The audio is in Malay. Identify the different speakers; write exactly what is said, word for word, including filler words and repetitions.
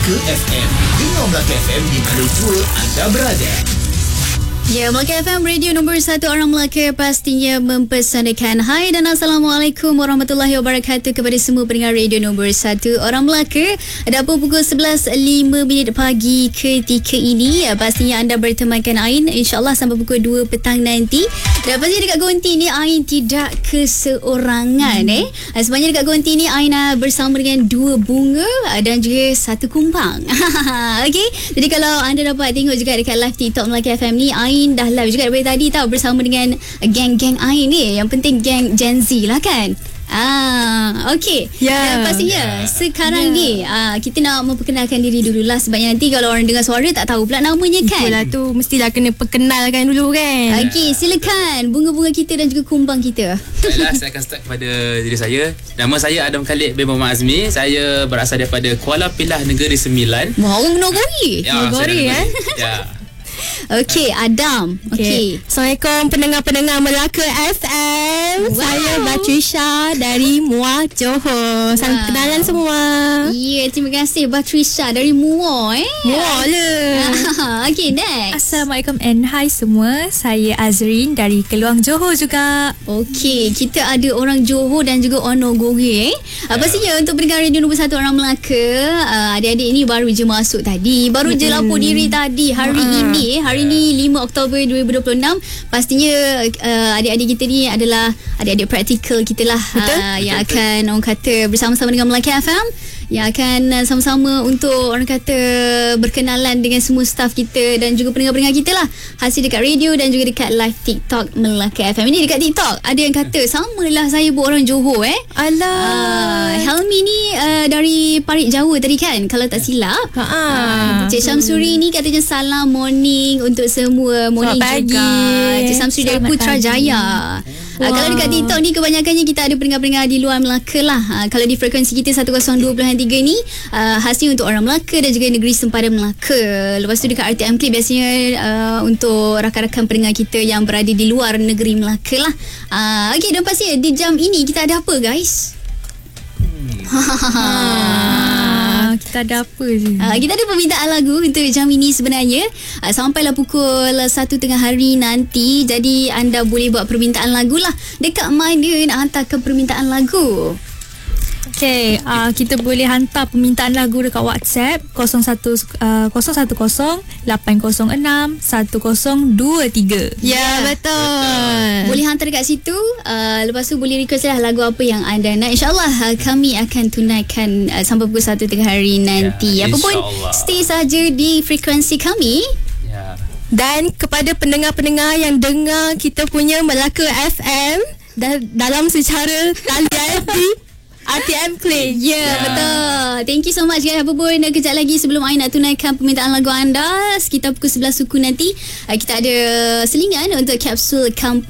Speaker 1: Ke F M. Dengar Melaka F M di mana jua anda berada.
Speaker 2: Ya, Melaka F M, radio nombor satu orang Melaka, pastinya mempersanakan. Hai dan Assalamualaikum warahmatullahi wabarakatuh kepada semua pendengar radio nombor satu orang Melaka. Ada apa pukul sebelas lima minit pagi ketika ini. Pastinya anda bertemankan Ain, insyaAllah sampai pukul dua petang nanti. Dan pastinya dekat Gonti ni Ain tidak keseorangan hmm. eh. Sebenarnya dekat Gonti ni Ain bersama dengan dua bunga dan juga satu kumbang. Okey, jadi kalau anda dapat tengok juga dekat live TikTok Melaka F M ni, Ain dah live juga daripada tadi tau bersama dengan geng-geng Ain ni. Yang penting geng Gen Z lah kan. Ah, okey.
Speaker 3: Yeah.
Speaker 2: Dan pastinya sekarang yeah. ni ah, kita nak memperkenalkan diri dululah, sebabnya nanti kalau orang dengar suara tak tahu pula namanya kan.
Speaker 3: Itulah tu, mestilah kena perkenalkan dulu kan.
Speaker 2: Okey, silakan bunga-bunga kita dan juga kumbang kita.
Speaker 4: Baiklah, saya akan start kepada diri saya. Nama saya Adam Khalid bin Muhammad Azmi. Saya berasal daripada Kuala Pilah, Negeri Sembilan.
Speaker 2: Wah, orang Nogori.
Speaker 4: Ya,
Speaker 2: Nogori eh.
Speaker 4: Ya.
Speaker 2: Okey, Adam. Okey.
Speaker 3: Okay. Assalamualaikum pendengar-pendengar Melaka F M. Wow. Saya Batrisha dari Muar, Johor. Salam wow. kenalan semua.
Speaker 2: Ya, yeah, terima kasih Batrisha dari Muar eh.
Speaker 3: Muar le.
Speaker 2: Okey, next.
Speaker 5: Assalamualaikum and hi semua. Saya Azrin dari Keluang, Johor juga.
Speaker 2: Okey, kita ada orang Johor dan juga orang Nogori eh. Yeah. Pastinya untuk pendengar radio nombor satu orang Melaka, uh, adik-adik ni baru je masuk tadi. Baru je lapor diri tadi hari uh. ini. Hari ni lima Oktober dua ribu dua puluh enam. Pastinya uh, adik-adik kita ni adalah adik-adik praktikal kita lah.
Speaker 3: Betul?
Speaker 2: Uh, yang akan orang kata bersama-sama dengan Melaka F M, yang akan uh, sama-sama untuk orang kata berkenalan dengan semua staff kita dan juga pendengar-pendengar kita lah. Hasil dekat radio dan juga dekat live TikTok Melaka F M. Ini dekat TikTok ada yang kata samalah saya buat orang Johor eh.
Speaker 3: Alah.
Speaker 2: Uh, Helmi ni uh, dari Parit Jawa tadi kan, kalau tak silap.
Speaker 3: Ha.
Speaker 2: Uh, Cik Syamsuri ni katanya salam morning untuk semua. Morning
Speaker 3: Selamat
Speaker 2: juga
Speaker 3: pagi.
Speaker 2: Cik Syamsuri dari
Speaker 5: Selamat
Speaker 2: Putrajaya.
Speaker 5: Wow.
Speaker 2: Uh, kalau dekat TikTok ni kebanyakannya kita ada pendengar-pendengar di luar Melaka lah. Uh, kalau di frekuensi kita seratus dua puluh tiga ni uh, khasnya untuk orang Melaka dan juga negeri sempadan Melaka. Lepas tu dekat R T M Clip biasanya uh, untuk rakan-rakan pendengar kita yang berada di luar negeri Melaka lah. Uh, Okey, dan pastinya di jam ini kita ada apa guys?
Speaker 5: Ah, kita ada apa je?
Speaker 2: Uh, kita ada permintaan lagu untuk jam ini sebenarnya. Uh, sampailah pukul satu tengah hari nanti. Jadi anda boleh buat permintaan lagu lah. Dekat mana nak hantarkan permintaan lagu?
Speaker 5: Okay, uh, kita boleh hantar permintaan lagu dekat WhatsApp kosong satu kosong lapan kosong enam satu kosong dua tiga.
Speaker 3: Ya, yeah, betul.
Speaker 2: Boleh hantar dekat situ. uh, Lepas tu boleh request lah lagu apa yang anda nak. InsyaAllah uh, kami akan tunaikan uh, sampai pukul satu tengah hari nanti.
Speaker 4: Ya,
Speaker 2: Apa pun stay saja di frekuensi kami.
Speaker 4: Ya.
Speaker 3: Dan kepada pendengar-pendengar yang dengar kita punya Melaka F M da- dalam secara talian di R T M Click.
Speaker 2: Ya, yeah, yeah. betul. Thank you so much guys. Apa pun kejap lagi sebelum Ain nak tunaikan permintaan lagu anda, sekitar pukul sebelas suku nanti, uh, kita ada selingan untuk kapsul kampung